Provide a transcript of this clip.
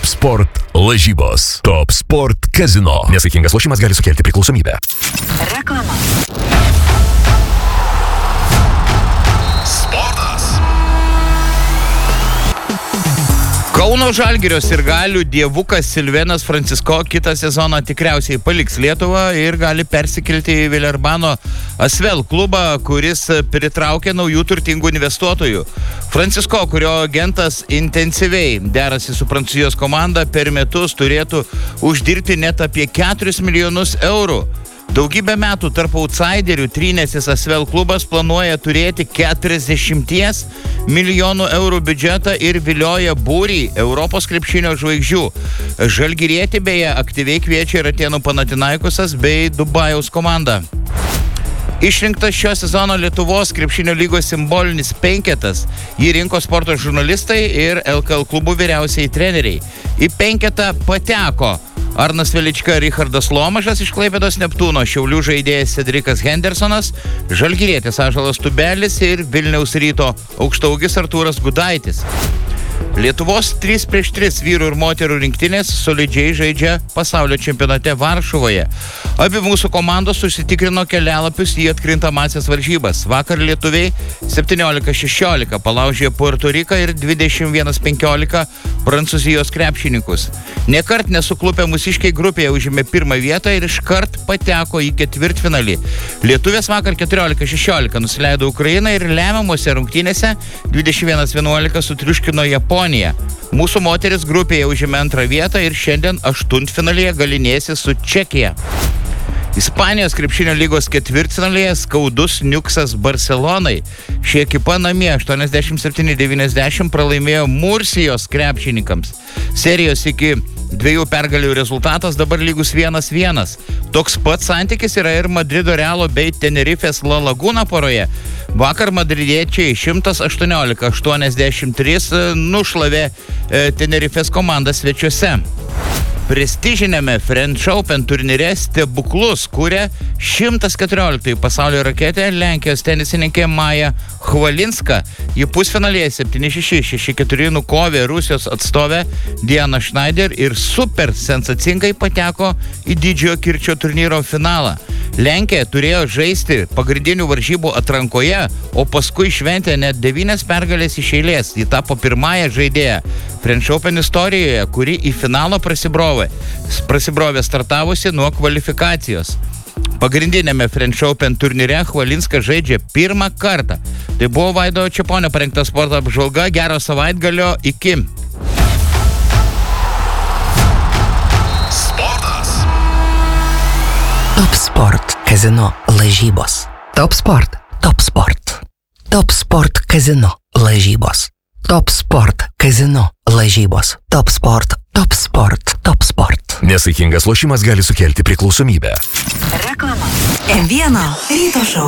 Top Sport lažybos. Top Sport Casino. Nesaikingas lošimas gali sukelti priklausomybę. Reklama. Kauno Žalgirio sirgalių dievukas Silvenas Francisko kitą sezoną tikriausiai paliks Lietuvą ir gali persikelti į Vilerbano Asvel klubą, kuris pritraukia naujų turtingų investuotojų. Francisko, kurio agentas intensyviai derasi su Prancūzijos komanda, per metus turėtų uždirbti net apie 4 milijonus eurų. Daugybę metų tarp outsiderių trynėsis Asvel klubas planuoja turėti 40 milijonų eurų biudžetą ir vilioja būrį Europos krepšinio žvaigždžių. Žalgirietį beje aktyviai kviečia ir Atėnų Panathinaikosas bei Dubajaus komanda. Išrinktas šio sezono Lietuvos krepšinio lygos simbolinis penketas. Jį rinko sporto žurnalistai ir LKL klubų vyriausiai treneriai. Į penketą pateko Arnas Velička, Richardas Lomašas iš Klaipėdos Neptūno, Šiaulių žaidėjas Cedrikas Hendersonas, žalgirietis Ąžuolas Tubelis ir Vilniaus Ryto aukštaūgis Artūras Gudaitis. Lietuvos 3x3 vyrų ir moterų rinktinės solidžiai žaidžia pasaulio čempionate Varšuvoje. Abi mūsų komandos užsitikrino kelialapius į atkrintamąsias varžybas. Vakar lietuviai 17-16 palaužė Puerto Riką ir 21-15 Prancūzijos krepšininkus. Nekart nesuklupę mūsiškiai grupėje užėmė pirmą vietą ir iškart pateko į ketvirtfinalį. Lietuvės vakar 14-16 nusileido Ukrainą ir lemiamose rungtynėse 21-11 sutriuškino Japoniją. Mūsų moteris grupėje užėmė antrą vietą ir šiandien aštuntfinalyje galynėsis su Čekija. Ispanijos krepšinio lygos ketvirtfinalyje skaudus niuksas Barcelonai. Ši ekipa namie 87-90 pralaimėjo Mursijos krepšininkams. Serijos iki 2 pergalių rezultatas dabar lygus 1-1. Toks pats santykis yra ir Madrido Realo bei Tenerifės La Laguna poroje. Vakar madridiečiai 118-83 nušlavė Tenerifės komandą svečiuose. Prestižinėme French Open turnyre stebuklus kūrė 114 pasaulio raketė Lenkijos tenisininkė Maja Chvalinska. Ji pusfinalėje 7-6, 6-4 nukovė Rusijos atstovę Diana Schneider ir super sensacingai pateko į didžiojo kirčio turnyro finalą. Lenkija turėjo žaisti pagrindinių varžybų atrankoje, o paskui šventė net 9 pergalės iš eilės. Ji tapo pirmąją žaidėją French Open istorijoje, kuri į finalą prasibrovė startavusi nuo kvalifikacijos. Pagrindinėme French Open turnyre Chvalinska žaidžia pirmą kartą. Tai buvo Vaido Čeponio parengta sporto apžvalga. Gero savaitgalio, iki. Top Sport Casino lažybos. Top Sport. Top Sport. Top Sport Casino lažybos. Top Sport Casino lažybos. Top Sport. Top Sport. Top Sport. Nesaikingas lošimas gali sukelti priklausomybę. Reklama. M1 ryto šou.